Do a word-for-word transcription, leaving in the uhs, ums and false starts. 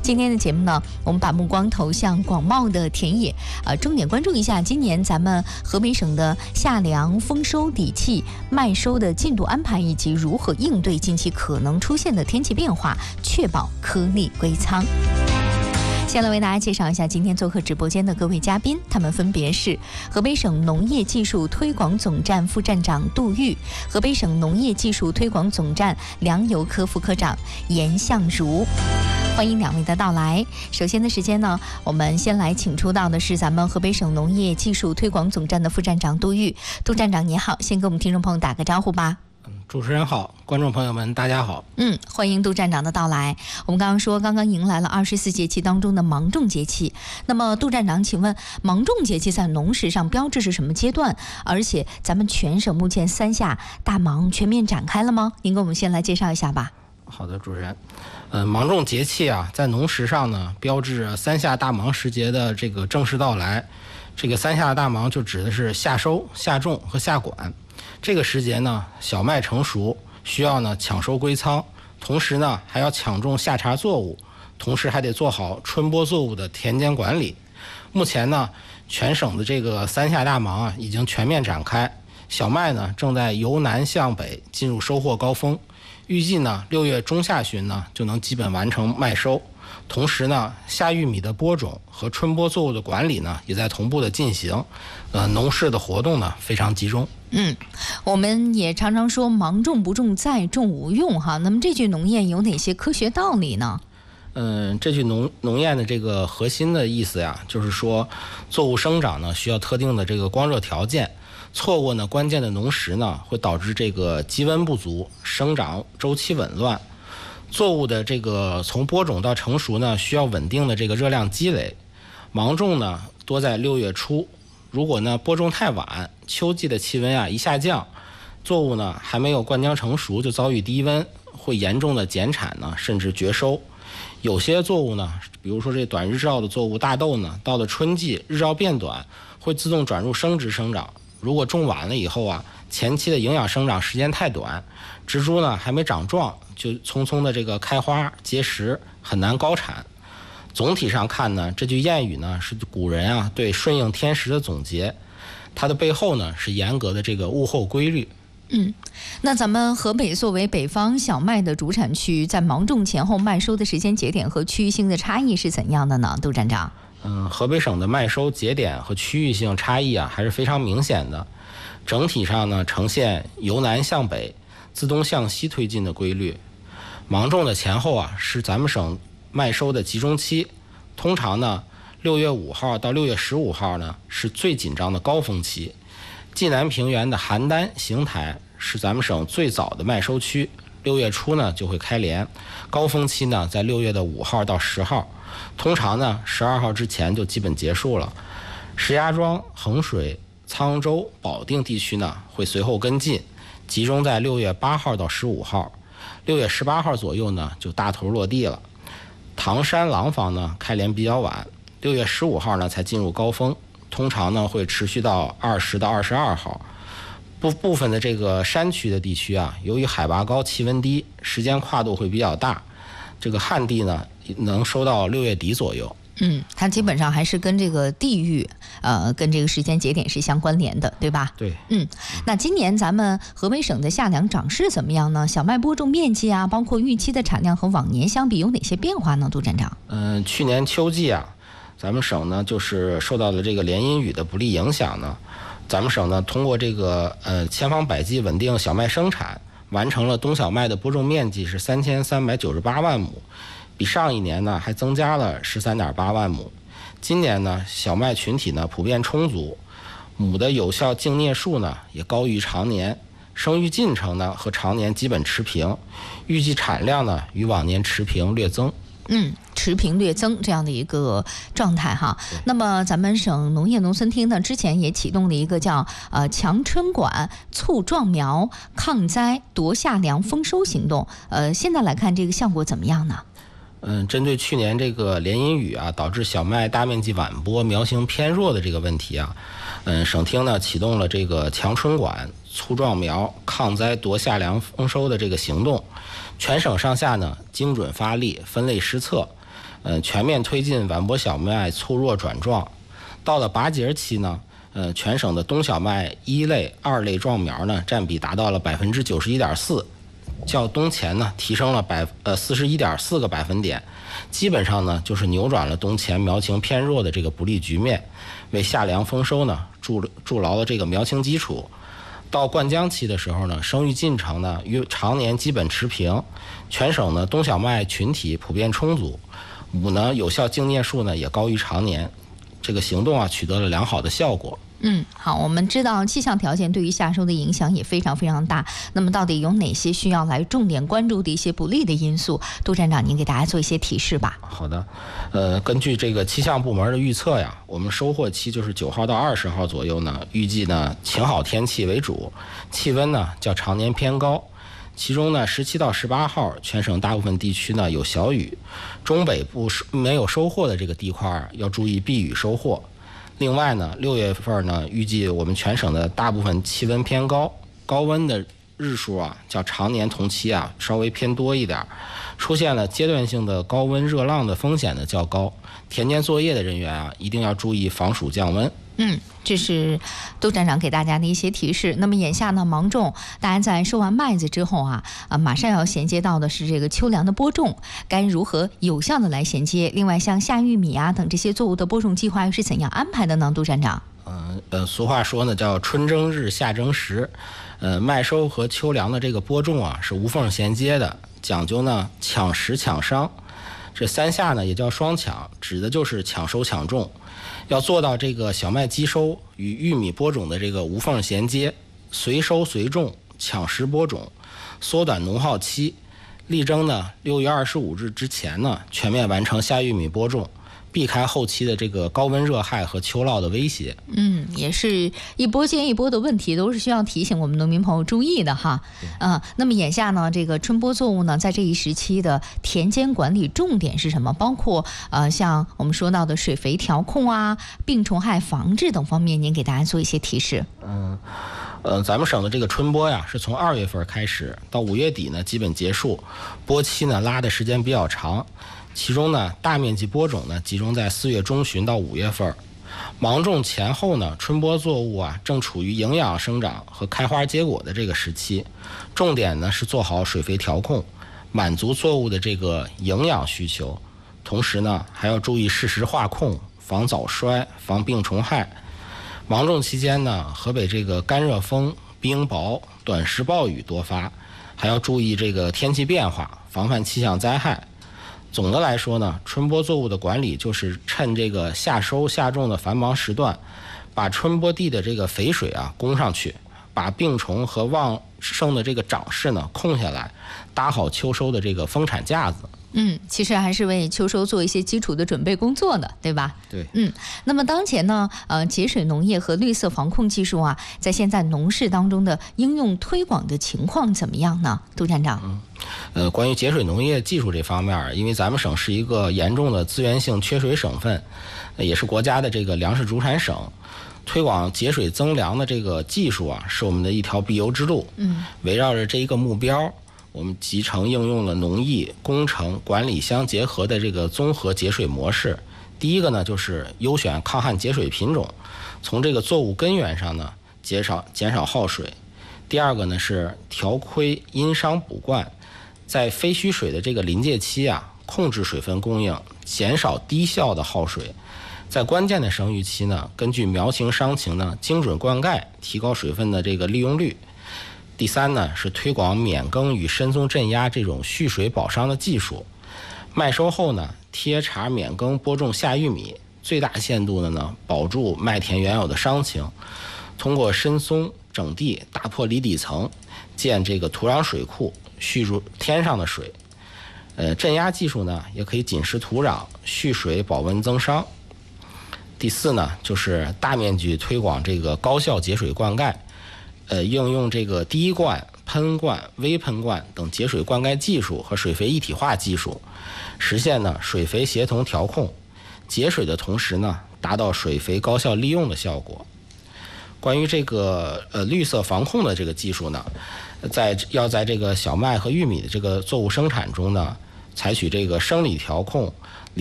今天的节目呢，我们把目光投向广袤的田野，呃，重点关注一下今年咱们河北省的夏粮丰收底气、麦收的进度安排，以及如何应对近期可能出现的天气变化，确保颗粒归仓。先来为大家介绍一下今天做客直播间的各位嘉宾，他们分别是河北省农业技术推广总站副站长杜玉，河北省农业技术推广总站粮油科副科长严向如。欢迎两位的到来。首先的时间呢，我们先来请出到的是咱们河北省农业技术推广总站的副站长杜玉。杜站长您好，先跟我们听众朋友打个招呼吧。 主持人好，观众朋友们大家好。 嗯，欢迎杜站长的到来。我们刚刚说，刚刚迎来了二十四节气当中的芒种节气。那么杜站长，请问芒种节气在农时上标志是什么阶段？而且咱们全省目前三夏大芒全面展开了吗？您给我们先来介绍一下吧。 好的，主持人。呃，芒种节气啊，在农时上呢，标志着三夏大芒时节的这个正式到来。这个三夏大芒就指的是夏收、夏种和夏管。这个时节呢，小麦成熟，需要呢抢收归仓，同时呢还要抢种夏茬作物，同时还得做好春播作物的田间管理。目前呢，全省的这个三夏大芒啊已经全面展开，小麦呢正在由南向北进入收获高峰，预计呢六月中下旬呢就能基本完成麦收。同时呢，夏玉米的播种和春播作物的管理呢，也在同步的进行。呃，农事的活动呢非常集中。 嗯，我们也常常说芒种不种，再种无用哈。那么这句农谚有哪些科学道理呢？ 嗯，这句农农谚的这个核心的意思呀，就是说作物生长呢需要特定的这个光热条件，错过呢关键的农时呢，会导致这个积温不足，生长周期紊乱。作物的这个从播种到成熟呢，需要稳定的这个热量积累。芒种呢多在六月初，如果呢播种太晚，秋季的气温啊一下降，作物呢还没有灌浆成熟就遭遇低温，会严重的减产呢，甚至绝收。有些作物呢，比如说这短日照的作物大豆呢，到了春季日照变短，会自动转入生殖生长。如果种晚了以后啊，前期的营养生长时间太短，植株呢还没长壮，就匆匆的这个开花结实，很难高产。总体上看呢，这句谚语呢是古人啊对顺应天时的总结，它的背后呢是严格的这个物候规律。 嗯，那咱们河北作为北方小麦的主产区，在芒种前后麦收的时间节点和区域性的差异是怎样的呢？杜站长。 嗯，河北省的麦收节点和区域性差异啊还是非常明显的。整体上呢呈现由南向北、自东向西推进的规律。芒种的前后啊是咱们省麦收的集中期，通常呢六月五号到六月十五号呢是最紧张的高峰期。冀南平原的邯郸、邢台是咱们省最早的麦收区，六月初呢就会开镰，高峰期呢在六月的五号到十号，通常呢十二号之前就基本结束了。石家庄、衡水、沧州、保定地区呢会随后跟进，集中在六月八号到十五号，六月十八号左右呢就大头落地了。唐山、廊坊呢开镰比较晚，六月十五号呢才进入高峰，通常呢会持续到二十到二十二号。部部分的这个山区的地区啊，由于海拔高、气温低，时间跨度会比较大，这个旱地呢能收到六月底左右。 嗯，它基本上还是跟这个地域，呃，跟这个时间节点是相关联的，对吧？ 对。 嗯，那今年咱们河北省的夏粮长势怎么样呢？小麦播种面积啊，包括预期的产量和往年相比有哪些变化呢？杜站长。 嗯、呃，去年秋季啊，咱们省呢就是受到了这个连阴雨的不利影响呢，咱们省呢通过这个呃千方百计稳定小麦生产，完成了冬小麦的播种面积是三千三百九十八万亩。比上一年呢还增加了十三点八万亩。今年呢小麦群体呢普遍充足，亩的有效净啮数呢也高于常年，生育进程呢和常年基本持平，预计产量呢与往年持平略增。 嗯，持平略增这样的一个状态哈。那么咱们省农业农村厅呢之前也启动了一个叫呃强春管、促壮苗、抗灾夺夏粮丰收行动。呃，现在来看这个效果怎么样呢？ 嗯，针对去年这个连阴雨啊导致小麦大面积晚播、苗型偏弱的这个问题啊，嗯，省厅呢启动了这个强春管、促壮苗、抗灾夺夏粮丰收的这个行动，全省上下呢精准发力、分类施策， 呃，全面推进晚播小麦粗弱转壮。到了拔节期呢，呃，全省的冬小麦一类、二类壮苗呢，占比达到了百分之九十一点四，较冬前呢提升了百呃四十一点四个百分点，基本上呢就是扭转了冬前苗情偏弱的这个不利局面，为夏粮丰收呢筑筑牢了这个苗情基础。到灌浆期的时候呢，生育进程呢与常年基本持平，全省呢冬小麦群体普遍充足，五呢有效茎叶数呢也高于常年。这个行动啊取得了良好的效果。 嗯，好，我们知道气象条件对于夏收的影响也非常非常大。那么到底有哪些需要来重点关注的一些不利的因素？杜站长，您给大家做一些提示吧。 好的，呃，根据这个气象部门的预测呀，我们收获期就是九号到二十号左右呢，预计呢晴好天气为主，气温呢较常年偏高。其中呢，十七到十八号，全省大部分地区呢有小雨，中北部没有收获的这个地块要注意避雨收获。另外呢，六月份呢，预计我们全省的大部分气温偏高，高温的日数啊，较常年同期啊稍微偏多一点，出现了阶段性的高温热浪的风险呢较高。田间作业的人员啊，一定要注意防暑降温。 嗯，这是杜站长给大家的一些提示。那么眼下呢，芒种大家在收完麦子之后啊，啊，马上要衔接到的是这个秋粮的播种，该如何有效的来衔接？另外，像夏玉米啊等这些作物的播种计划又是怎样安排的呢？杜站长？ 嗯呃，俗话说呢，叫春争日，夏争时。呃，麦收和秋粮的这个播种啊，是无缝衔接的，讲究呢抢时抢商。这三夏呢也叫双抢，指的就是抢收抢种。要做到这个小麦机收与玉米播种的这个无缝衔接，随收随种，抢时播种，缩短农耗期，力争呢六月二十五日之前呢全面完成夏玉米播种，避开后期的这个高温热害和秋涝的威胁。 嗯，也是一波接一波的问题，都是需要提醒我们农民朋友注意的哈。嗯、呃，那么眼下呢，这个春播作物呢，在这一时期的田间管理重点是什么？包括呃，像我们说到的水肥调控啊、病虫害防治等方面，您给大家做一些提示。 嗯。呃，咱们省的这个春播呀，是从二月份开始，到五月底呢基本结束，播期呢拉的时间比较长。其中呢，大面积播种呢集中在四月中旬到五月份，芒种前后呢，春播作物啊正处于营养生长和开花结果的这个时期，重点呢是做好水肥调控，满足作物的这个营养需求，同时呢还要注意适时化控，防早衰，防病虫害。芒种期间呢，河北这个干热风、冰雹、短时暴雨多发，还要注意这个天气变化，防范气象灾害。总的来说呢，春播作物的管理就是趁这个夏收夏种的繁忙时段，把春播地的这个肥水啊供上去，把病虫和旺盛的这个长势呢控下来，搭好秋收的这个丰产架子。 嗯，其实还是为秋收做一些基础的准备工作的，对吧？ 对。 嗯，那么当前呢，呃，节水农业和绿色防控技术啊，在现在农事当中的应用推广的情况怎么样呢？杜站长。 嗯，呃，关于节水农业技术这方面，因为咱们省是一个严重的资源性缺水省份，也是国家的这个粮食主产省。推广节水增粮的这个技术啊，是我们的一条必由之路。 嗯， 围绕着这一个目标，我们集成应用了农艺、工程、管理相结合的这个综合节水模式。第一个呢，就是优选抗旱节水品种，从这个作物根源上呢，减少减少耗水。第二个呢，是调亏因伤补灌，在非需水的这个临界期啊，控制水分供应，减少低效的耗水。在关键的生育期呢，根据苗情伤情呢，精准灌溉，提高水分的这个利用率。第三呢，是推广免耕与深松镇压这种蓄水保墒的技术。麦收后呢，贴茬免耕播种夏玉米，最大限度的呢保住麦田原有的伤情。通过深松整地，打破离底层，建这个土壤水库，蓄住天上的水。呃，镇压技术呢，也可以紧实土壤，蓄水保温增伤。第四呢，就是大面积推广这个高效节水灌溉。呃，应用这个滴灌、喷灌、微喷灌等节水灌溉技术和水肥一体化技术，实现呢水肥协同调控，节水的同时呢，达到水肥高效利用的效果。关于这个呃绿色防控的这个技术呢，在要在这个小麦和玉米的这个作物生产中呢，采取这个生理调控、